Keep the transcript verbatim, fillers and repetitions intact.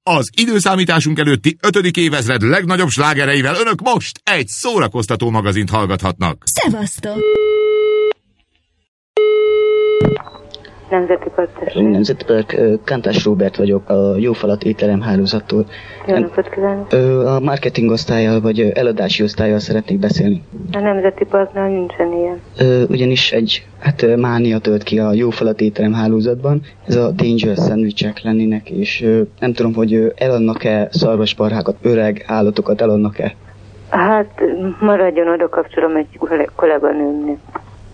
Az időszámításunk előtti ötödik évezred legnagyobb slágereivel önök most egy szórakoztató magazint hallgathatnak. Szevasztok! Nemzeti Park. Nemzeti Park, Kantás Róbert vagyok, a Jófalat étterem hálózattól. Jó napot kívánok! A marketing osztállyal vagy eladási osztállyal szeretnék beszélni. A Nemzeti Parknál nincsen ilyen. Ugyanis egy hát, mánia tölt ki a Jófalat étterem hálózatban. Ez a Dangerous szendvicsek lennének, és nem tudom, hogy eladnak-e szarvasparhákat, öreg állatokat eladnak-e? Hát maradjon, oda kapcsolom egy kolléganőmnek.